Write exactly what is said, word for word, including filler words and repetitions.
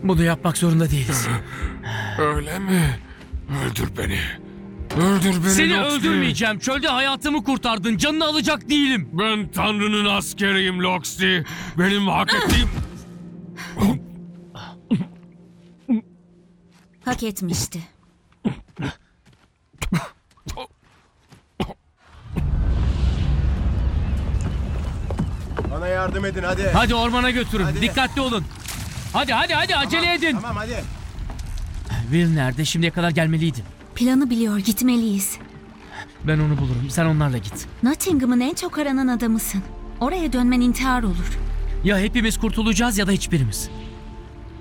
Bunu yapmak zorunda değiliz. Öyle mi? Öldür beni. Öldür beni. Seni Loxley. öldürmeyeceğim. Çölde hayatımı kurtardın. Canını alacak değilim. Ben Tanrı'nın askeriyim Loxley. Benim hak ettiğim... Hak etmişti. Bana yardım edin hadi. Hadi ormana götürün. Hadi. Dikkatli olun. Hadi hadi hadi acele edin. Tamam hadi. Will nerede? Şimdiye kadar gelmeliydim. Planı biliyor, gitmeliyiz. Ben onu bulurum. Sen onlarla git. Nottingham'ın en çok aranan adamısın. Oraya dönmen intihar olur. Ya hepimiz kurtulacağız ya da hiçbirimiz.